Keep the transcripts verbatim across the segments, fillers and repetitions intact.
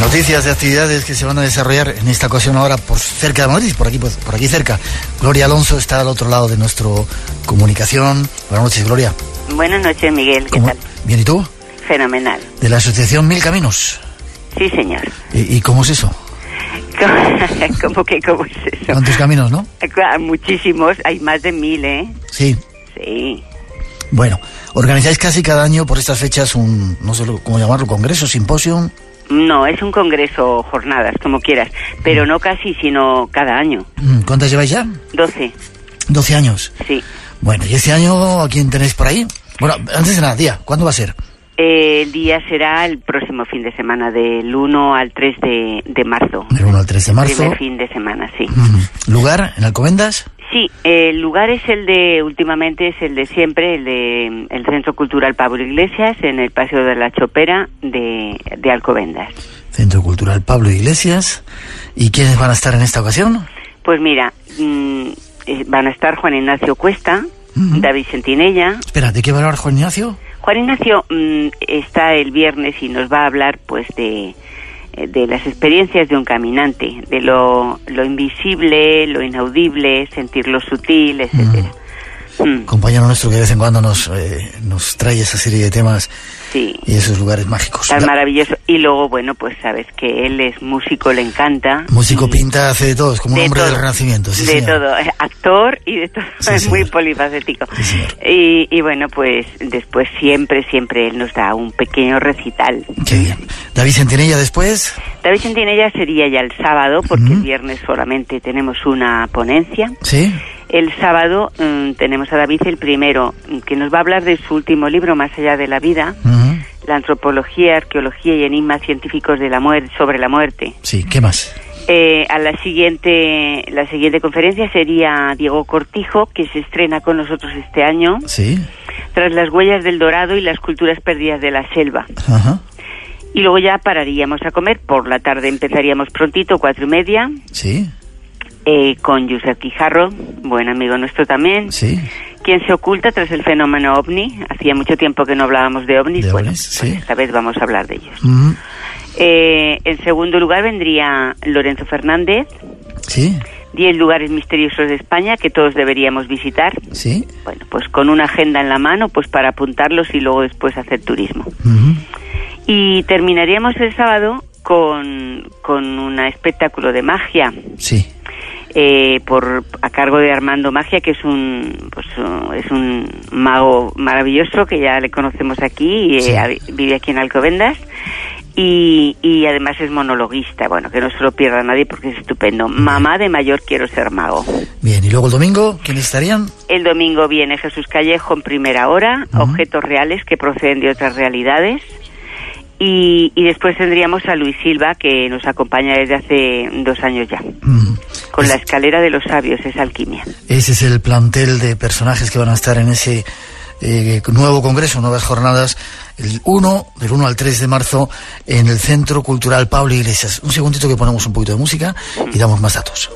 Noticias de actividades que se van a desarrollar en esta ocasión ahora por cerca de Madrid, por aquí, pues, por aquí cerca. Gloria Alonso está al otro lado de nuestra comunicación. Buenas noches, Gloria. Buenas noches, Miguel. ¿Qué ¿Cómo? tal? Bien, ¿y tú? Fenomenal. De la asociación Mil Caminos. Sí, señor. ¿Y, y cómo es eso? ¿Cómo que cómo es eso? ¿Cuántos caminos, no? Muchísimos, hay más de mil, ¿eh? Sí. Sí. Bueno, organizáis casi cada año por estas fechas un, no sé cómo llamarlo, congreso, simposio. No, es un congreso, jornadas, como quieras, pero no casi, sino cada año. ¿Cuántas lleváis ya? Doce. Doce años. Sí. Bueno, ¿y este año a quién tenéis por ahí? Bueno, antes de nada, día, ¿cuándo va a ser? Eh, el día será el próximo fin de semana, del uno al tres de, de marzo. Del uno al tres de marzo. Primer fin de semana, sí. Mm. ¿Lugar? ¿En Alcobendas? Sí, el lugar es el de, últimamente es el de siempre, el de el Centro Cultural Pablo Iglesias, en el Paseo de la Chopera de, de Alcobendas. Centro Cultural Pablo Iglesias. ¿Y quiénes van a estar en esta ocasión? Pues mira, mmm, van a estar Juan Ignacio Cuesta, uh-huh. David Sentinella. Espera, ¿de qué va a hablar Juan Ignacio? Juan Ignacio mmm, está el viernes y nos va a hablar pues de... de las experiencias de un caminante, de lo, lo invisible, lo inaudible, sentir lo sutil, etcétera. Mm. Mm. Compañero nuestro que de vez en cuando nos, eh, nos trae esa serie de temas, sí, y esos lugares mágicos. Tan maravilloso. Y luego, bueno, pues sabes que él es músico, le encanta. Músico, y pinta, hace de todo, es como un hombre todo, del Renacimiento. Sí, de señor. todo, actor y de todo, sí, es muy polifacético. Sí, y, y bueno, pues después siempre, siempre él nos da un pequeño recital. Qué bien. David Sentinella después. David Sentinella sería ya el sábado, porque uh-huh. el viernes solamente tenemos una ponencia. Sí. El sábado um, tenemos a David el primero, que nos va a hablar de su último libro, Más allá de la vida, uh-huh. la antropología, arqueología y enigmas científicos de la muerte, sobre la muerte. Sí, ¿qué más? Eh, a la siguiente, la siguiente conferencia sería Diego Cortijo, que se estrena con nosotros este año. Sí. Tras las huellas del Dorado y las culturas perdidas de la selva. Ajá. Y luego ya pararíamos a comer. Por la tarde empezaríamos prontito, cuatro y media. Sí. Eh, con Josep Quijarro, buen amigo nuestro también. Sí. Quien se oculta tras el fenómeno ovni. Hacía mucho tiempo que no hablábamos de ovnis. De bueno, ovnis, sí. pues esta vez vamos a hablar de ellos. Uh-huh. Eh, en segundo lugar vendría Lorenzo Fernández. Sí. Diez lugares misteriosos de España que todos deberíamos visitar. Sí. Bueno, pues con una agenda en la mano, pues para apuntarlos y luego después hacer turismo. Uh-huh. Y terminaríamos el sábado con, con un espectáculo de magia. Sí. Eh, por a cargo de Armando Magia, que es un pues uh, es un mago maravilloso que ya le conocemos aquí y sí. eh, vive aquí en Alcobendas y, y además es monologuista. Bueno, que no se lo pierda nadie porque es estupendo. Bien. Mamá de mayor quiero ser mago. Bien, y luego el domingo, ¿quiénes estarían? El domingo viene Jesús Callejo en primera hora, uh-huh. objetos reales que proceden de otras realidades. Y, y después tendríamos a Luis Silva, que nos acompaña desde hace dos años ya, mm. con es, la escalera de los sabios, es alquimia. Ese es el plantel de personajes que van a estar en ese eh, nuevo congreso, nuevas jornadas, el uno, del uno al tres de marzo, en el Centro Cultural Pablo Iglesias. Un segundito que ponemos un poquito de música y damos más datos.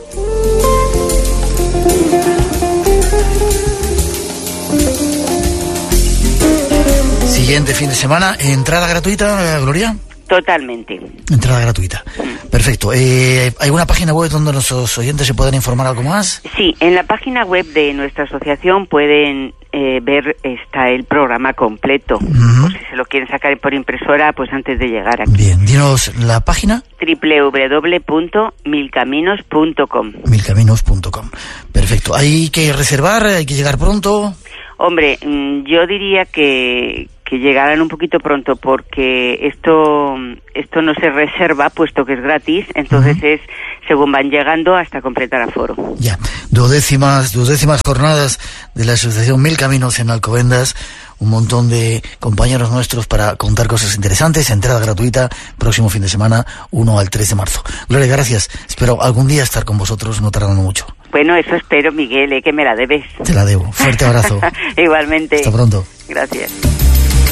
Siguiente fin de semana, ¿entrada gratuita, Gloria? Totalmente. Entrada gratuita. Mm. Perfecto. Eh, ¿Hay una página web donde nuestros oyentes se pueden informar algo más? Sí, en la página web de nuestra asociación pueden eh, ver está el programa completo. Uh-huh. Por si se lo quieren sacar por impresora, pues antes de llegar aquí. Bien, dinos la página. doble u doble u doble u punto milcaminos punto com. milcaminos punto com. Perfecto. ¿Hay que reservar? ¿Hay que llegar pronto? Hombre, yo diría que, que llegaran un poquito pronto porque esto esto no se reserva puesto que es gratis, entonces uh-huh. es según van llegando hasta completar aforo. Ya, duodécimas, duodécimas jornadas de la Asociación Mil Caminos en Alcobendas, un montón de compañeros nuestros para contar cosas interesantes, entrada gratuita, próximo fin de semana, uno al tres de marzo. Gloria, gracias, espero algún día estar con vosotros, no tardando mucho. Bueno, eso espero, Miguel, ¿eh? Que me la debes. Te la debo. Fuerte abrazo. Igualmente. Hasta pronto. Gracias.